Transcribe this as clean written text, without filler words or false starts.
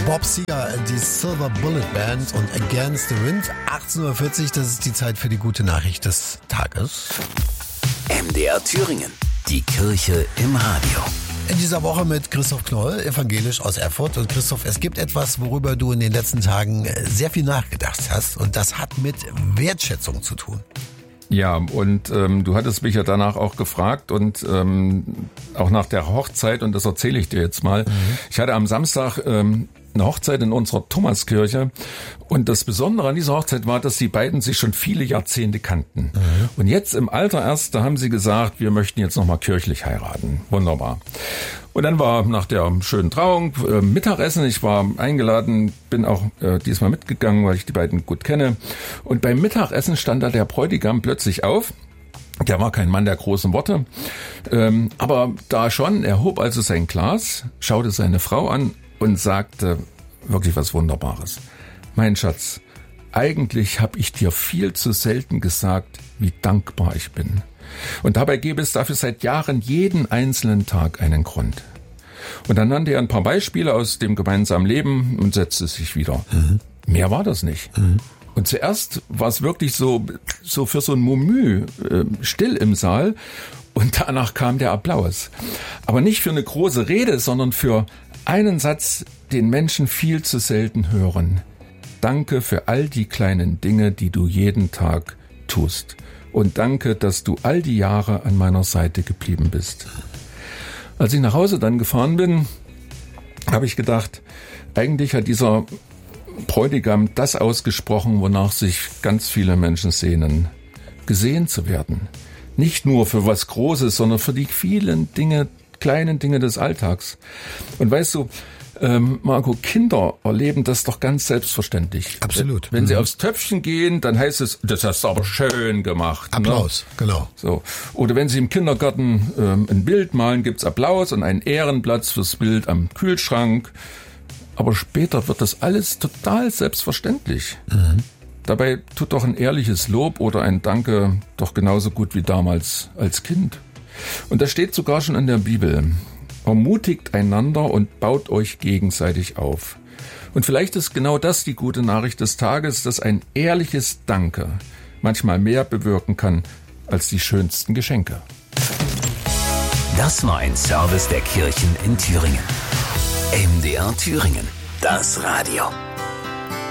Bob Seger, die Silver Bullet Band und Against the Wind. 18.40 Uhr, das ist die Zeit für die gute Nachricht des Tages. MDR Thüringen, die Kirche im Radio. In dieser Woche mit Christoph Knoll, evangelisch aus Erfurt. Und Christoph, es gibt etwas, worüber du in den letzten Tagen sehr viel nachgedacht hast. Und das hat mit Wertschätzung zu tun. Ja, und du hattest mich ja danach auch gefragt und auch nach der Hochzeit, und das erzähle ich dir jetzt mal. Ich hatte am Samstag eine Hochzeit in unserer Thomaskirche, und das Besondere an dieser Hochzeit war, dass die beiden sich schon viele Jahrzehnte kannten. Und jetzt im Alter erst, da haben sie gesagt, wir möchten jetzt nochmal kirchlich heiraten. Wunderbar. Und dann war nach der schönen Trauung Mittagessen. Ich war eingeladen, bin auch diesmal mitgegangen, weil ich die beiden gut kenne. Und beim Mittagessen stand da der Bräutigam plötzlich auf. Der war kein Mann der großen Worte, aber da schon, er hob also sein Glas, schaute seine Frau an und sagte wirklich was Wunderbares. Mein Schatz, eigentlich habe ich dir viel zu selten gesagt, wie dankbar ich bin. Und dabei gäbe es dafür seit Jahren jeden einzelnen Tag einen Grund. Und dann nannte er ein paar Beispiele aus dem gemeinsamen Leben und setzte sich wieder. Mehr war das nicht. Und zuerst war es wirklich so für so ein Mumü still im Saal, und danach kam der Applaus. Aber nicht für eine große Rede, sondern für einen Satz, den Menschen viel zu selten hören. Danke für all die kleinen Dinge, die du jeden Tag tust. Und danke, dass du all die Jahre an meiner Seite geblieben bist. Als ich nach Hause dann gefahren bin, habe ich gedacht, eigentlich hat dieser Bräutigam das ausgesprochen, wonach sich ganz viele Menschen sehnen. Gesehen zu werden. Nicht nur für was Großes, sondern für die vielen Dinge, kleinen Dinge des Alltags. Und weißt du, Marco, Kinder erleben das doch ganz selbstverständlich. Absolut. Wenn sie aufs Töpfchen gehen, dann heißt es, das hast du aber schön gemacht. Applaus, ne? Genau. So. Oder wenn sie im Kindergarten ein Bild malen, gibt's Applaus und einen Ehrenplatz fürs Bild am Kühlschrank. Aber später wird das alles total selbstverständlich. Dabei tut doch ein ehrliches Lob oder ein Danke doch genauso gut wie damals als Kind. Und das steht sogar schon in der Bibel. Ermutigt einander und baut euch gegenseitig auf. Und vielleicht ist genau das die gute Nachricht des Tages, dass ein ehrliches Danke manchmal mehr bewirken kann als die schönsten Geschenke. Das war ein Service der Kirchen in Thüringen. MDR Thüringen, das Radio.